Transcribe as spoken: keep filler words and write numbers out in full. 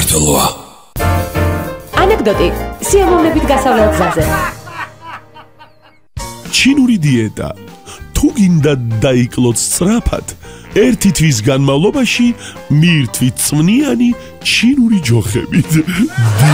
საქართველოა. ანეკდოტი სიამოვნებით გასავლელ გზაზე. ჩინური დიეტა. თუ გინდა დაიკლოთ სწრაფად, ერთი თვის განმავლობაში მირთვით წვნიანი ჩინური ჯოხებით.